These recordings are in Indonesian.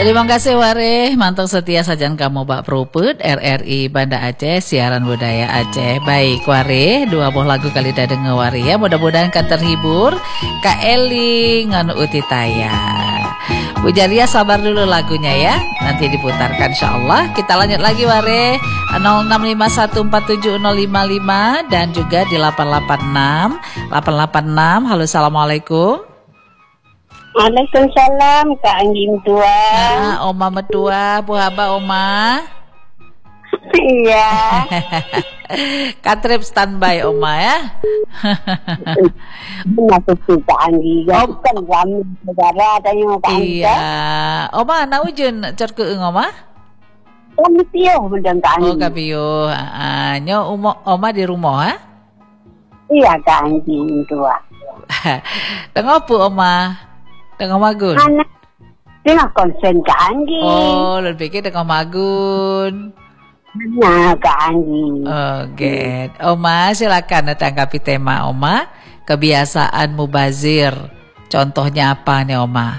Terima kasih Wareh, mantap setia sajan kamu Bak Propet RRI Banda Aceh, siaran budaya Aceh. Baik Wareh, 2 buah lagu kali dah dengar Wareh ya. Mudah-mudahan kan terhibur. Kak Eli nganu utitaya. Bu Jaria sabar dulu lagunya ya. Nanti diputarkan insyaallah. Kita lanjut lagi Wareh. 0651470555 dan juga di 886. Halo, assalamualaikum. Waalaikumsalam Kak Anggim tua. Oma metua, Bu Haba Oma. Iya. Katrip standby Oma ya. Kenapa sih Kak Anggi? Kan ramai negara tanya Kak Anggi. Iya. Oma nak ujun cor keung Oma? Kami piuh bendang Kak Anggi. Oh kapiuh. Nyo Oma di rumah ha? Iya Kak Anggi tua. Tengok apa Oma? Tengok magun. Anak tengah konsen Kak Anggi. Oh, lebih pikir tengok magun. Nah Kak Anggi. Oke. Oma silakan tanggapi tema Oma. Kebiasaan mubazir. Contohnya apa nih Oma?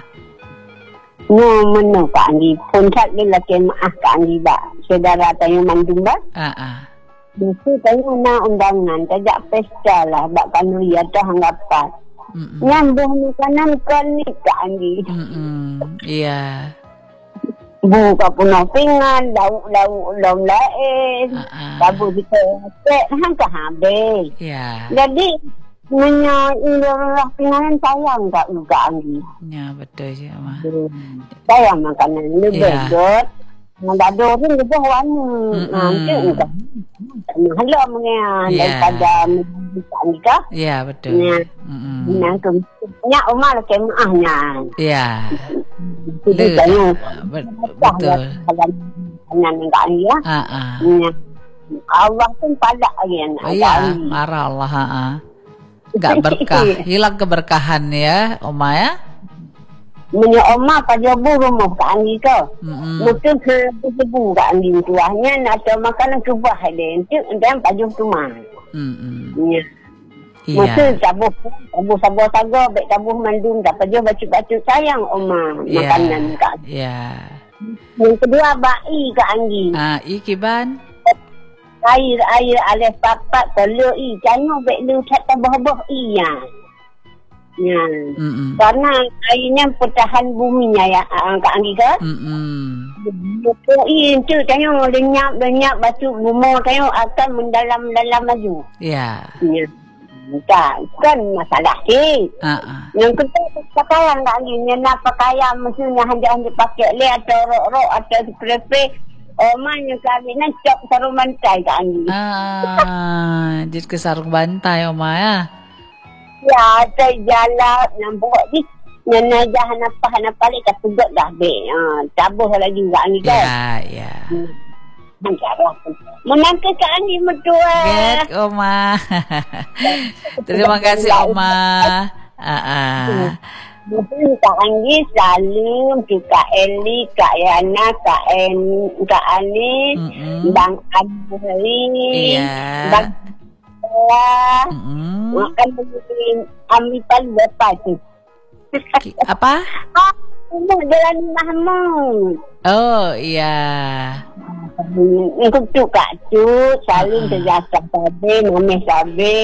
Mana Kak Anggi? Puncak dia lagi maaf Kak Anggi Bak. Saudara tanya mandum Bak. Biasa tanya nak undangan. Tajak pesta lah. Bak kanuria dah anggapan. Nyambung makanan kan ni Kak Anggi. Iya. Buka punah pingan, lauk lain. Tabu kita hangka habis. Iya. Jadi menyak pingan sayang Kak Kak Anggi. Ya betul sih Oma. Sayang makanan ni bedot. Ngado pun kita warna. Nanti enggak. Mahal mengenai daripada nikah. Iya betul. Nangkem. Nyak Oma lagi maahnya. Iya. Betul. Betul. Dengan Kak Anggi ya. Allah pun pada lagi anak. Iya, marah Allah. Enggak berkah. Hilang keberkahan ya, Oma ya. Punya Oma pada rumah Kak Anggi ke. Mungkin kebu Kak Anggi tuahnya nak ada makanan kebah dia. Dan baju rumah. Ya. Mungkin tabuh sabar baik tabuh mandung dapat je baju sayang Oma makanan Kak. Ya. Yang kedua bai Kak Anggi. Ikiban. Air alif papat telur jangan baik lu tak tambah ya. Ya. Karena airnya pertahan buminya ya Kak Anggi ke. Itu tengok lenyap batu bumur tengok akan mendalam maju. Ya. Tak, kan masalah sih. Yang kedua pakaian Kak Anggi. Yang pakaian mestinya hanya pakai le atau rok atau krepe. Omanya kami nak cok sarung bantai Kak Anggi. Jadi ke sarung bantai Oma ya. Ya, saya jalan nampak ni. Nana jahan apa lek kesugut dah be. Tabuh lagi Kak Anggi kan. Ya. Menangka Kak Anggi mertua. Get Oma. Terima kasih Oma. Kak Anggi Salim, Kak Eli, Kak Yana, Kak Ani, Bang Abdul, Bang makan amitan berapa tu? Apa? Jalan Mahmud. Oh iya. Untuk tu Kak Tu, Salim terjasa sabi, Mami sabi.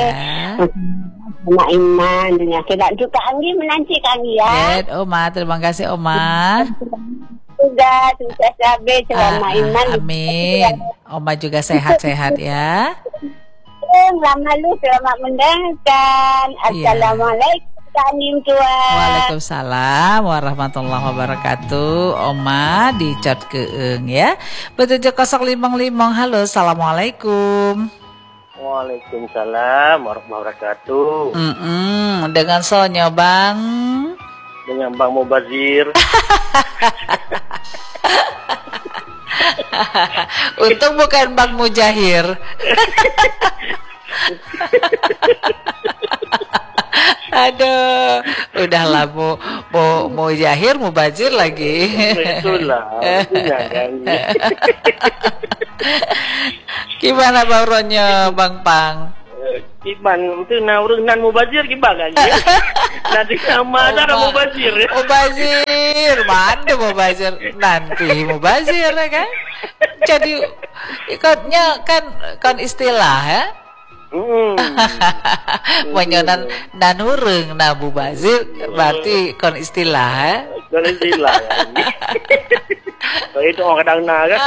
Mak Iman dunia akhirat tu Kak Anggi menanti Kak Anggi ya. Oma, terima kasih Oma. Sudah sukses sabi selama Iman. Amin. Oma juga sehat-sehat ya. Selamat lu selamat mendengarkan. Assalamualaikum Kak Anggi tua. Waalaikumsalam warahmatullahi wabarakatuh. Oma dicot keung ya. Betul 055. Halo, assalamualaikum. Waalaikumsalam warahmatullahi wabarakatuh. Dengan Sonya Bang. Dengan Bang Mubazir. Untung bukan Bang Mujahir. Aduh, udahlah mau Jahir, mau Bazir lagi. Itulah, kan. Gimana bauronnya Bang Pang? Kiban itu naurunan mau Bazir kiban kan? Nanti nama ada mau Bazir. Mau Bazir. Mana mubazir nanti mubazir ya kan? Jadi ikutnya kan istilah ya. Menyonan nanureng na mubazir berarti kon istilah ya. Kon istilah. Itu orang kadang kan.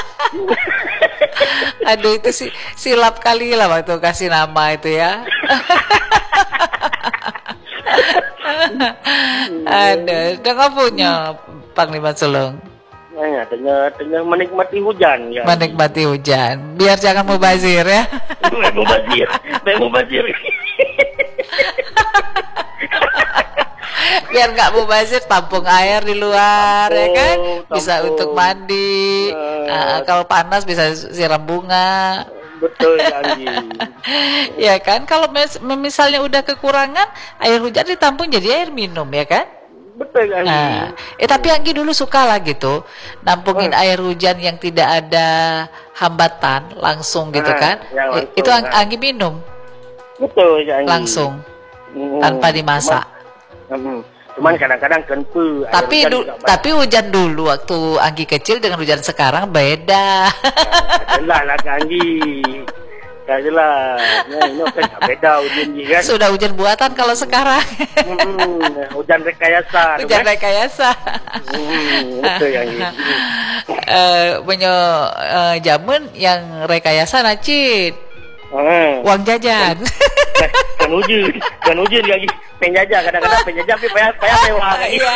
Aduh itu silap kali lah waktu kasih nama itu ya. Ada nggak punya Panglima Sulung? Nah, tengah menikmati hujan ya. Menikmati hujan, biar jangan mubazir ya. Mubazir. Biar nggak mubazir, tampung air di luar ya kan, bisa untuk mandi. Kalau panas bisa siram bunga. Betul Anggi. Ya kan, kalau misalnya udah kekurangan air hujan ditampung jadi air minum ya kan. Betul Anggi. Tapi Anggi dulu suka lah gitu nampungin air hujan yang tidak ada hambatan langsung gitu kan. Langsung, itu Anggi minum. Betul Anggi. Langsung tanpa dimasak. Cuman kadang-kadang kenpu. Tapi hujan dulu waktu Anggi kecil dengan hujan sekarang beda. Lah Anggi. Kajelah. Ini kan beda hujan juga kan. Sudah hujan buatan kalau sekarang. Hujan rekayasa. Hujan rekayasa. Betul Anggi. Punya jamun yang rekayasa nacit. Uang jajan. Kan hujan lagi. Penjajah kadang-kadang penjajah tapi payah mewah. Iya.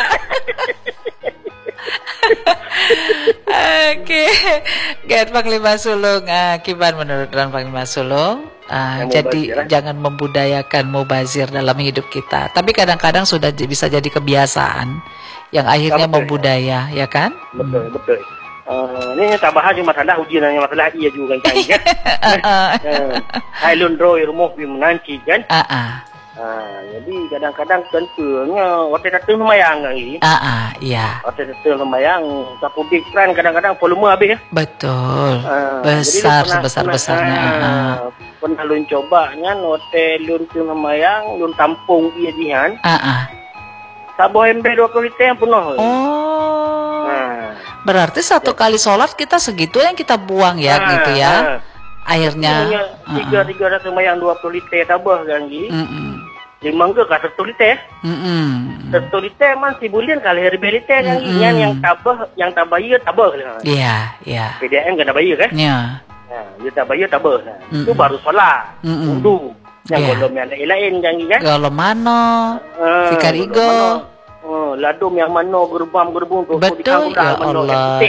Oke. Gan Panglima Sulung, kiban menurut Panglima Sulung? Jadi jangan membudayakan mubazir dalam hidup kita. Tapi kadang-kadang sudah bisa jadi kebiasaan yang akhirnya membudaya, ya kan? Betul. Ini tambahan cuma masalah ujian yang masalah iya juga kan kan. Hailun roy rumah menanci kan. Jadi kadang-kadang tentunya waktu datang lumayan lagi. Iya. Waktu datang lumayan, tapi pikiran kadang-kadang volume habis ya. Betul. Besar-besarnya. Pernah lun coba kan waktu lun lumayan, lun tampung iya jihan. Sabo ember 20 liter yang penuh. Berarti satu kali sholat kita segitu yang kita buang ya gitu ya. Airnya 300 lumayan 20 liter tabah kan gitu. Limang ke 1 liter. 1 liter man sibulian kali hari liter kan yang tabah iya tabah. Iya. PDM enggak tabah kan? Iya. Nah, dia tabah iya tabah. Itu baru sholat. Wudu. Yang golom yang lain kan gitu. Golom mano. Sikarigo. Ladum yang mana gerbung tu. Betul ya Allah.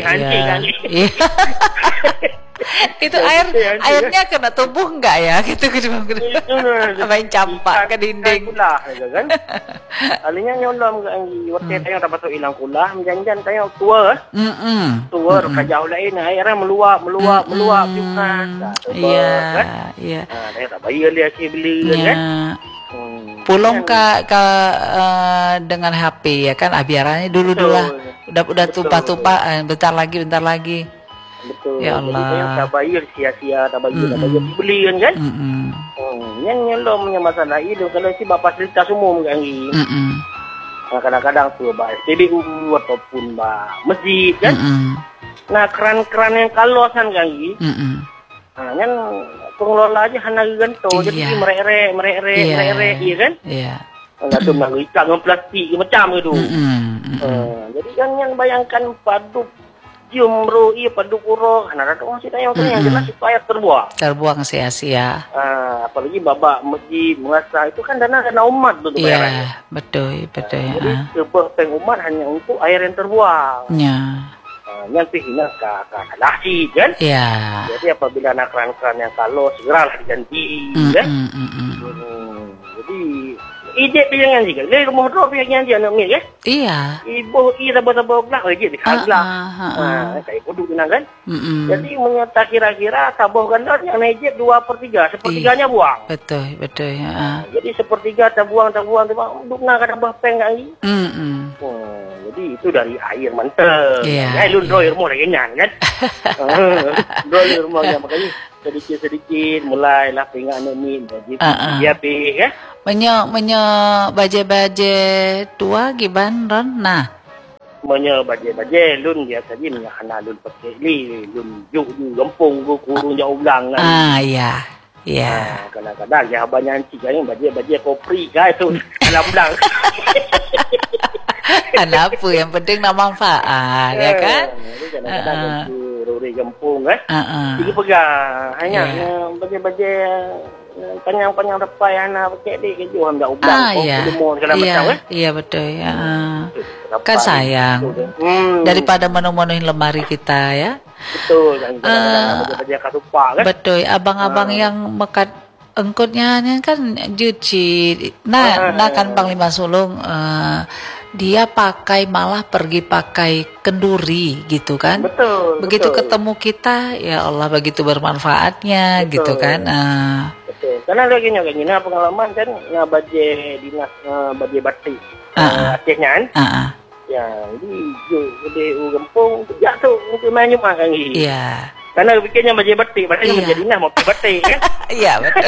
Itu airnya kena tubuh enggak ya gitu main campak ke dinding kulah kan. Alinya nyolom enggak waktu tayang dapat hilang kulah menjanjian tayang tua. Tua kerja lain airnya meluap juga. Iya. Tayang tak bayar dia beli kan. Pulang ke dengan HP ya kan biarannya dulu udah tumpah-tumpah bentar lagi. Betul. Ya Allah. Jadi yang tak bayar sia-sia, tak bayar beli kan? Yang nyelom punya masalah itu kalau si bapak cerita semua kan gitu. Kadang-kadang tu SPBU ataupun masjid kan. Nah keran-keran yang kalosan kan gitu. Yang pengelola aja hanya ganto jadi merek iya kan? Iya. Enggak tu nak ikat dengan plastik macam itu. Jadi kan yang bayangkan padu jumro iya padu puro karena ada orang yang jelas supaya terbuang sia-sia. Apalagi babak masjid merasa itu kan dana umat tu bayarannya. Betul. Jadi kepentingan umat hanya untuk air yang terbuang. Yang pihina kalasi kan. Jadi apabila nak keran-keran yang kalau segeralah diganti kan. Jadi ide piangan juga. Le rumah ro piangan dia nak mil ya. Iya. Ibu tabah-tabah belak lagi di kaglah. Kayak kudu kan. Jadi menyata kira-kira tabah gandar yang naik 2/3, sepertiganya buang. Betul ya. Jadi sepertiga terbuang duk nak tabah peng lagi. Jadi itu dari air mantap. Lu roy rumah lagi nyan kan. Roy rumahnya makanya sedikit mulailah pengen ni jadi dia ya. Menyo baje tua giban ron. Nah. Semuanya baje-baje lun biasa je minyak hana lun pakai lun juk di kampung go kurung jauh ulang kan. Iya. Kadang-kadang ya banyak cik ni baje-baje kopri kan tu dalam ulang. Kenapa yang penting nak manfaat ya kan? Kadang-kadang ruri kampung Tiga pegang hanya baje-baje panjang-panjang depan anak pakai dia kerja orang dah ulang Iya betul ya. Kan sayang daripada menu-menuin lemari kita ya. Betul kan baje-baje kat tupak kan. Betul abang-abang yang mekat engkutnya kan cuci. Nah kan Panglima Sulung dia malah pergi pakai kenduri gitu kan. Betul. Begitu ketemu kita ya Allah begitu bermanfaatnya gitu kan. Betul. Karena lagi gini pengalaman kan baje dinas baje batik Acehnya kan. Ya, jadi gempung jatuh untuk main rumah kan gitu. Iya. Karena fikirnya baje batik, padahal menjadi dinas mau batik kan. Iya betul.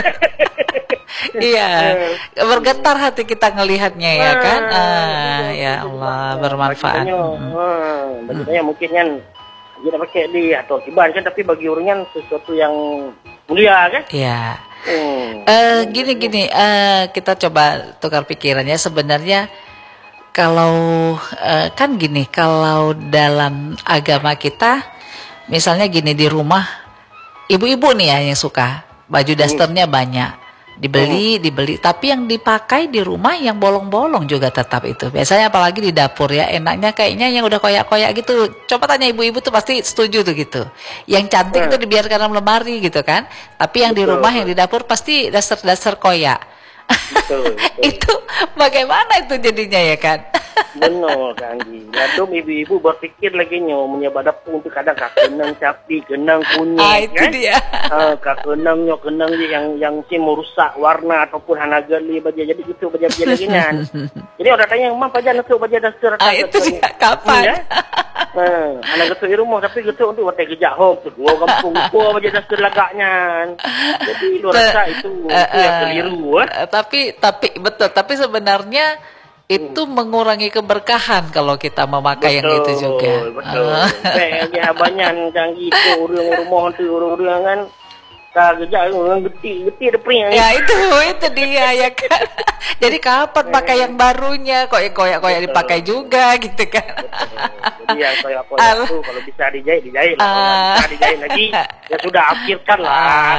Iya, bergetar hati kita ngelihatnya ya kan. Ya Allah bermanfaat. Bagusnya mungkin kan dia pakai di atau kiban kan, tapi bagi orangnya sesuatu yang mulia kan. Iya. Gini kita coba tukar pikirannya sebenarnya kalau kan gini kalau dalam agama kita misalnya gini di rumah ibu-ibu nih ya yang suka baju dasternya banyak dibeli tapi yang dipakai di rumah yang bolong-bolong juga tetap itu biasanya apalagi di dapur ya enaknya kayaknya yang udah koyak-koyak gitu coba tanya ibu-ibu tuh pasti setuju tuh gitu yang cantik itu dibiarkan dalam lemari gitu kan tapi yang di rumah yang di dapur pasti daster-daster koyak. Betul. Itu bagaimana itu jadinya ya kan? Benar kan Ji. Lalu ibu-ibu berpikir lagi menyebab dapur untuk kadang kenang capi, kenang kunyit itu dia. Kenang yang si merusak warna ataupun hana geli baja jadi gitu baja lagi kan. Jadi orang tanya mam baja nak baja dasar itu dia kapan? Anak getuk di rumah tapi getuk untuk watai kejak hok tu dua kampung gua baja dasar lagaknya. Jadi lu rasa itu yang keliru tapi betul tapi sebenarnya itu mengurangi keberkahan kalau kita memakai yang itu juga. Betul. Ya banyak canggih tu rumah tu orang kan tak kerja orang geti depan. Ya itu dia ya kan. Jadi kapan pakai yang barunya koyak dipakai juga gitu kan. Jadi yang koyak tu kalau bisa dijahit lah. Kalau bisa dijahit lagi ya sudah akhirkan lah.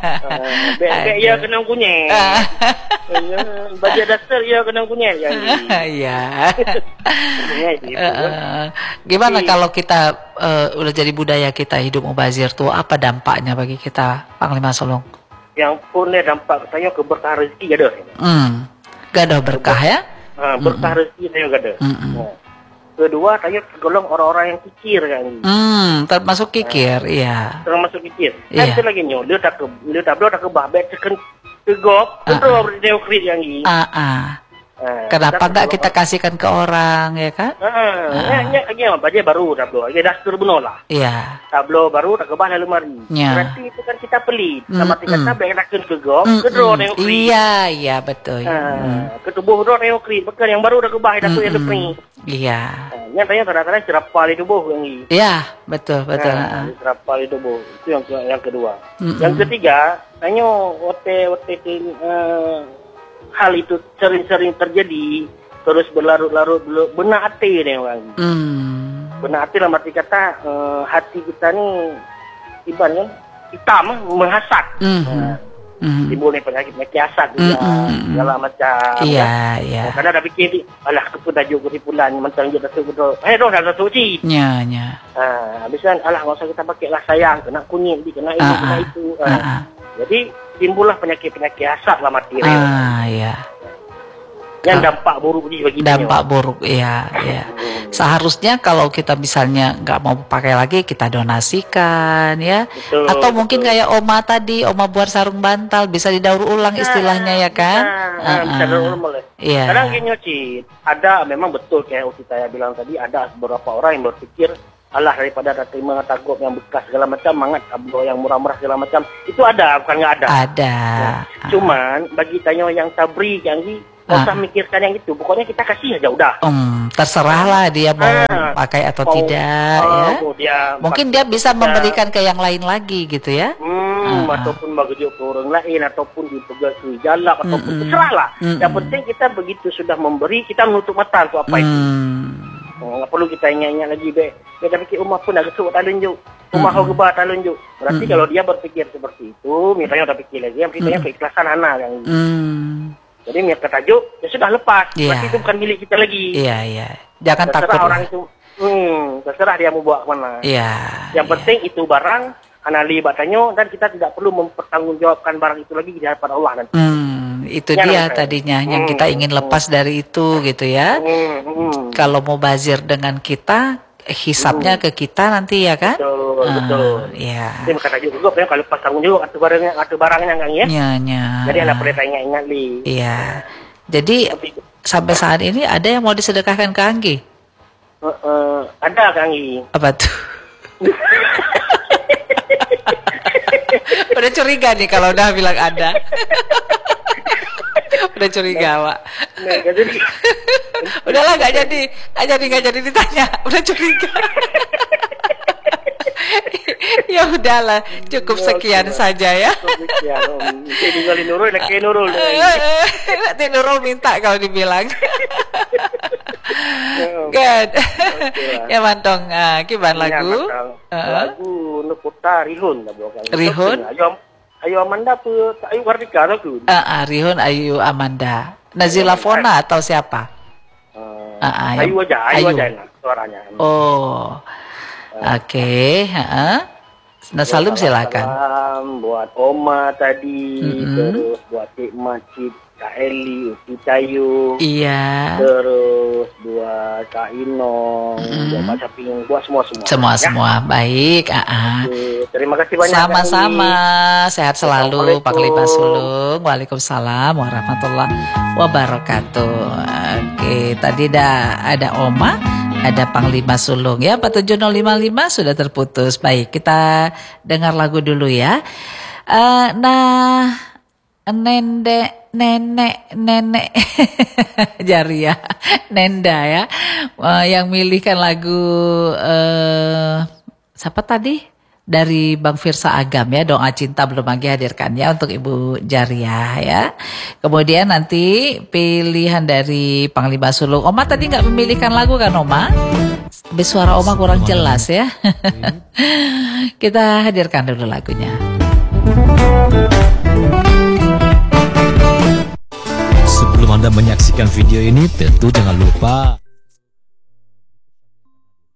Bek ya kena kunyit. Baju dasar ya kena kunyit. Iya. Gimana kalau kita udah jadi budaya kita hidup mubazir tuh apa dampaknya bagi kita Panglima Sulung? Yang punya dampak katanya keberkahan rezeki ada. Gada berkah ya? Berkah rezeki saya gada. Kedua, saya tergolong orang-orang yang kikir kan. Termasuk kikir, iya. Termasuk kikir. Kan itu lagi dia tak kebabet tekan tegok, betul neokrit yang ini. Kenapa enggak kita kasihkan ke orang ya kan? Baja baru tablo. Ya dasar benar lah. Iya. Tablo baru tak kebah dalam lemari. Berarti itu kan kita pelit. Sama kita berakun ke gok, ke draw neokrit. Iya betul. Ketubuh draw neokrit, bukan yang baru dah kebah dah tu yang depan. Iya. Nyatanya kadang-kadang cerapal di tubuh yang ini. Iya, betul. Cerapal di tubuh. Itu yang kedua. Yang ketiga, tanya hal itu sering terjadi terus berlarut-larut benar hati ni orang. Benar hati dalam arti kata hati kita ni ibaratnya hitam menghasat. Timbul ni penyakit hasad segala macam. Iya. Kadang dah fikir alah kepu tajuk kutipulan mentang je dasar betul. Dah suci. Ya. Habisan alah enggak usah kita pakai lah sayang kena kunyit kena ini kena itu. Jadi timbullah penyakit-penyakit hasad dalam hati. Iya. Yang dampak buruk bagi kita. Dampak buruk, iya. Seharusnya kalau kita misalnya nggak mau pakai lagi, kita donasikan, ya. Betul, atau mungkin kayak Oma tadi, Oma buat sarung bantal, bisa didaur ulang istilahnya ya kan? Bisa daur ulang boleh. Iya. Kadang gini Cid, ada memang betul kayak Uci saya bilang tadi, ada beberapa orang yang berpikir alah daripada ada terima tagop yang bekas segala macam, mangat abdo yang murah-murah segala macam, itu ada, bukan nggak ada. Ada. Cuman bagi tanya yang tabri yang Nggak usah mikirkan yang itu. Pokoknya kita kasih aja udah. Terserahlah dia mau pakai atau tidak ya. Mungkin dia bisa memberikan ke yang lain lagi gitu ya. Ataupun mengajuk ke orang lain, ataupun dipegang jalan, ataupun terserahlah. Yang penting kita begitu sudah memberi, kita menutup mata untuk apa itu. Nggak perlu kita ingat-ingat lagi Kita fikir rumah pun agak suat talunjuk, rumah hogebat talunjuk. Berarti kalau dia berpikir seperti itu, misalnya udah pikir lagi, yang kitanya keikhlasan anak yang jadi niat ketajuk, ya sudah lepas. Berarti itu bukan milik kita lagi. Iya. Jangan terserah takut orang itu. Terserah dia mau bawa kemana. Yang penting itu barang anali batanya, dan kita tidak perlu mempertanggungjawabkan barang itu lagi di hadapan Allah nanti. Itu dia tadinya yang kita ingin lepas dari itu gitu ya. Kalau mau bazir dengan kita, hisapnya ke kita nanti ya kan? Betul. Iya. Jadi kata juga kalau lepas tanggung jawab atau barangnya kan ya. Jadi anak perlu ingat li. Iya. Jadi sampai saat ini ada yang mau disedekahkan ke Anggi? Ada ke Anggi. Apa tuh? Udah curiga nih kalau udah bilang ada. Udah curiga, Pak. Udahlah nggak jadi ditanya. Udah curiga. Ya udahlah, cukup sekian saja ya. Tinggalin Nurul, lagi Nurul. Nanti Nurul minta kalau dibilang. Good. Ya mantong, kiban lagu. Lagu Nuputa Rihun. Rihun. Ayu Amanda pe Ayu Wardika lagu. Rihun Ayu Amanda. Nazila Fona atau siapa? Ayu aja suaranya. Oh. Oke, Nah, Salim silakan. Salam buat Oma tadi, terus buat Cik Macit, Kak Eli, Uti Cayu. Iya. Terus buat Kak Inong, buat Pak Caping, buat semua. Semua. Baik, Oke, terima kasih banyak. Sama-sama. Sehat selalu Pak Kelima Sulung. Waalaikumsalam warahmatullahi wabarakatuh. Oke, tadi ada Oma, ada Panglima Sulung ya. 47055 sudah terputus. Baik, kita dengar lagu dulu ya. Nenek Jaria Nenda ya, yang milihkan lagu siapa tadi dari Bang Firsa Agam ya, Doa Cinta Belum Lagi hadirkan ya untuk Ibu Jaria ya. Kemudian nanti pilihan dari Panglima Sulung. Oma tadi nggak memilihkan lagu kan Oma? Suara Oma kurang jelas ya. Kita hadirkan dulu lagunya. Sebelum Anda menyaksikan video ini, tentu jangan lupa